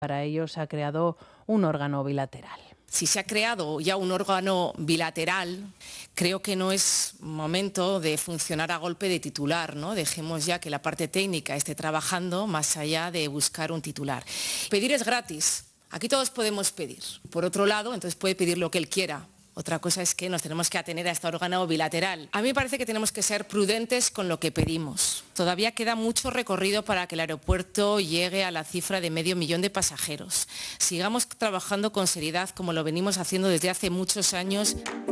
Para ello se ha creado un órgano bilateral. Si se ha creado ya un órgano bilateral, creo que no es momento de funcionar a golpe de titular, ¿no? Dejemos ya que la parte técnica esté trabajando más allá de buscar un titular. Pedir es gratis. Aquí todos podemos pedir. Por otro lado, entonces puede pedir lo que él quiera. Otra cosa es que nos tenemos que atener a este órgano bilateral. A mí me parece que tenemos que ser prudentes con lo que pedimos. Todavía queda mucho recorrido para que el aeropuerto llegue a la cifra de 500.000 de pasajeros. Sigamos trabajando con seriedad como lo venimos haciendo desde hace muchos años.